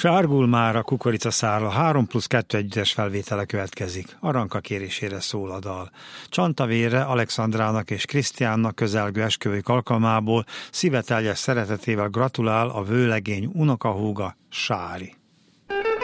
Sárgul már a kukoricaszárla, 3+2 együttes felvétele következik. Aranka kérésére szól a dal. Csantavérre Alexandrának és Krisztiánnak közelgő esküvők alkalmából szíveteljes szeretetével gratulál a vőlegény unokahúga, Sári.